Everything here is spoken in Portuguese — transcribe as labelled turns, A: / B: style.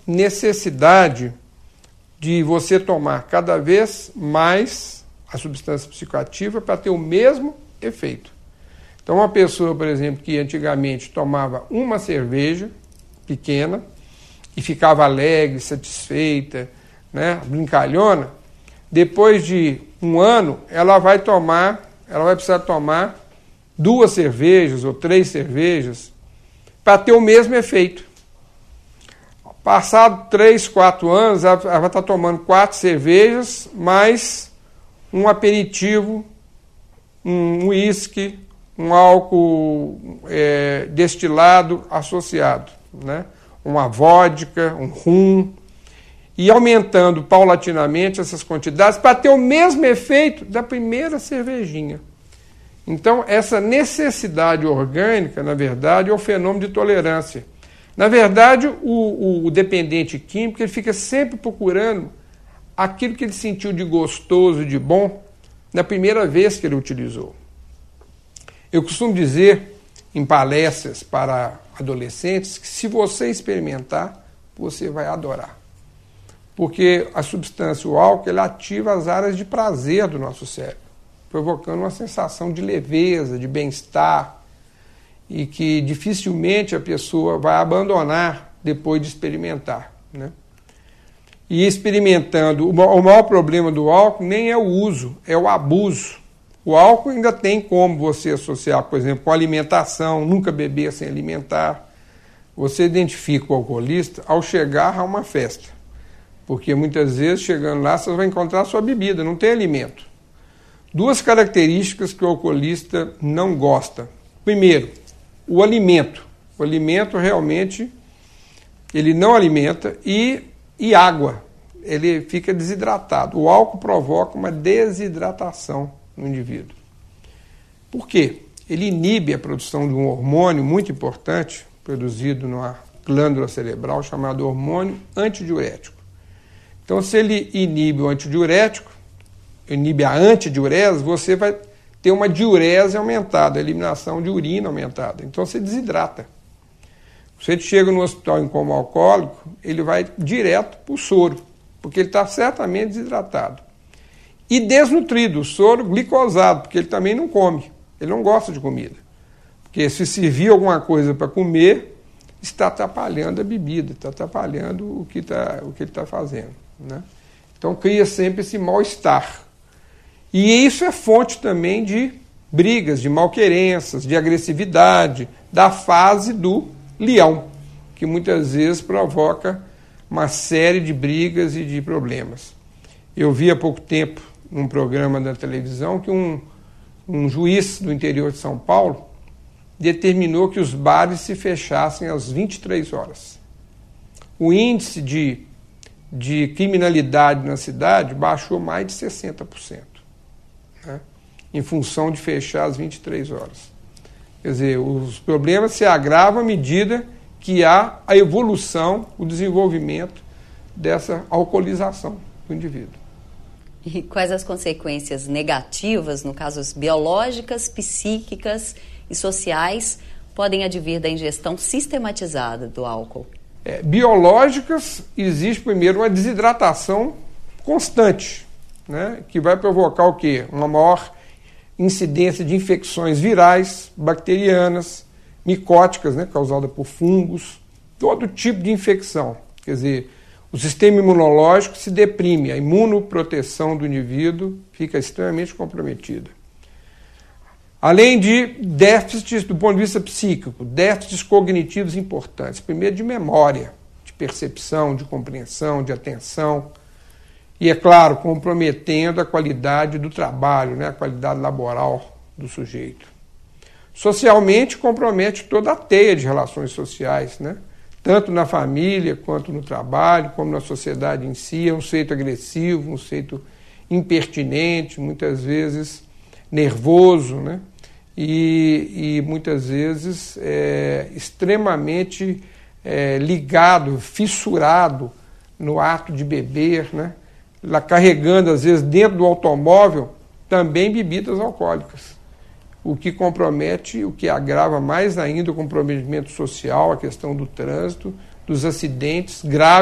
A: necessidade de você tomar cada vez mais a substância psicoativa para ter o mesmo efeito. Então, uma pessoa, por exemplo, que antigamente tomava uma cerveja pequena e ficava alegre, satisfeita, né, brincalhona, depois de um ano, ela vai precisar tomar 2 cervejas ou 3 cervejas para ter o mesmo efeito. Passado 3, 4 anos, ela vai estar tomando 4 cervejas, mais um aperitivo, um uísque, um álcool destilado associado, né? Uma vodka, um rum, e aumentando paulatinamente essas quantidades para ter o mesmo efeito da primeira cervejinha. Então, essa necessidade orgânica, na verdade, é o fenômeno de tolerância. Na verdade, o dependente químico ele fica sempre procurando aquilo que ele sentiu de gostoso, de bom, na primeira vez que ele utilizou. Eu costumo dizer em palestras para adolescentes que se você experimentar, você vai adorar. Porque a substância, o álcool, ele ativa as áreas de prazer do nosso cérebro, provocando uma sensação de leveza, de bem-estar, e que dificilmente a pessoa vai abandonar depois de experimentar, né? E experimentando, o maior problema do álcool nem é o uso, é o abuso. O álcool ainda tem como você associar, por exemplo, com alimentação, nunca beber sem alimentar. Você identifica o alcoolista ao chegar a uma festa, porque muitas vezes, chegando lá, você vai encontrar a sua bebida, não tem alimento. 2 características que o alcoolista não gosta. Primeiro, o alimento. O alimento realmente, ele não alimenta, e água. Ele fica desidratado. O álcool provoca uma desidratação no indivíduo. Por quê? Ele inibe a produção de um hormônio muito importante, produzido numa glândula cerebral, chamado hormônio antidiurético. Então, se ele inibe o antidiurético, inibe a antidiurese, você vai ter uma diurese aumentada, a eliminação de urina aumentada. Então, você desidrata. Se ele chega no hospital em coma alcoólico, ele vai direto para o soro, porque ele está certamente desidratado. E desnutrido, o soro glicosado, porque ele também não come, ele não gosta de comida. Porque se servir alguma coisa para comer, está atrapalhando a bebida, está atrapalhando o que ele está fazendo, né? Então cria sempre esse mal-estar. E isso é fonte também de brigas, de malquerenças, de agressividade, da fase do leão, que muitas vezes provoca uma série de brigas e de problemas. Eu vi há pouco tempo, num programa da televisão, que um juiz do interior de São Paulo determinou que os bares se fechassem às 23 horas. O índice de criminalidade na cidade baixou mais de 60%, né? Em função de fechar às 23 horas. Quer dizer, os problemas se agravam à medida que há a evolução, o desenvolvimento dessa alcoolização do indivíduo.
B: E quais as consequências negativas, no caso biológicas, psíquicas e sociais, podem advir da ingestão sistematizada do álcool?
A: Biológicas, existe primeiro uma desidratação constante, né, que vai provocar o quê? Uma maior incidência de infecções virais, bacterianas, micóticas, né, causada por fungos, todo tipo de infecção. Quer dizer, o sistema imunológico se deprime, a imunoproteção do indivíduo fica extremamente comprometida. Além de déficits do ponto de vista psíquico, déficits cognitivos importantes. Primeiro, de memória, de percepção, de compreensão, de atenção. E, é claro, comprometendo a qualidade do trabalho, né, a qualidade laboral do sujeito. Socialmente, compromete toda a teia de relações sociais, né? Tanto na família, quanto no trabalho, como na sociedade em si. É um sujeito agressivo, um sujeito impertinente, muitas vezes nervoso, né? E muitas vezes extremamente ligado, fissurado no ato de beber, né? Lá carregando, às vezes, dentro do automóvel, também bebidas alcoólicas. O que compromete, o que agrava mais ainda o comprometimento social, a questão do trânsito, dos acidentes graves